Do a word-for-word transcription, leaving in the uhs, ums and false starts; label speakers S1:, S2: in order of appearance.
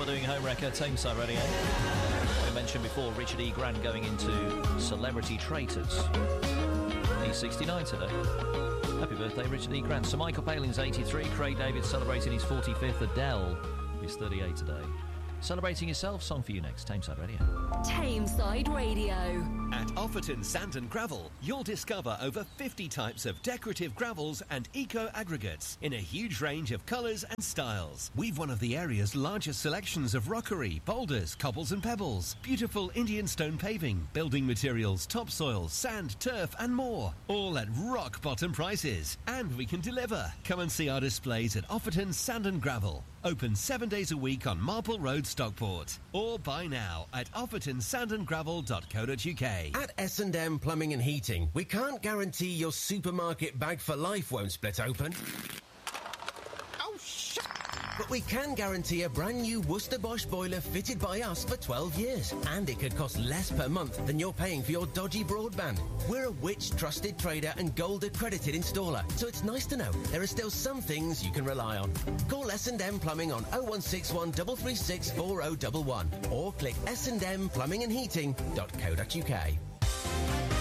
S1: Summer doing Home Wrecker, Tameside Radio. We mentioned before Richard E. Grant going into Celebrity Traitors. He's sixty-nine today. Happy birthday, Richard E. Grant. Sir Michael Palin's eighty-three. Craig David celebrating his forty-fifth. Adele is thirty-eight today. Celebrating yourself, song for you next. Tameside Radio.
S2: Tameside Radio.
S3: At Offerton Sand and Gravel, you'll discover over fifty types of decorative gravels and eco-aggregates in a huge range of colours and styles. We've one of the area's largest selections of rockery, boulders, cobbles and pebbles, beautiful Indian stone paving, building materials, topsoil, sand, turf and more. All at rock-bottom prices. And we can deliver. Come and see our displays at Offerton Sand and Gravel. Open seven days a week on Marple Road, Stockport. Or buy now at offerton sand and gravel dot co dot uk.
S4: At S and M Plumbing and Heating, we can't guarantee your supermarket bag for life won't split open. Oh, shit! But we can guarantee a brand new Worcester Bosch boiler fitted by us for twelve years. And it could cost less per month than you're paying for your dodgy broadband. We're a Which trusted trader and gold accredited installer, so it's nice to know there are still some things you can rely on. Call S and M Plumbing on oh one six one, three three six, four oh one one or click s and m plumbing and heating dot co dot uk.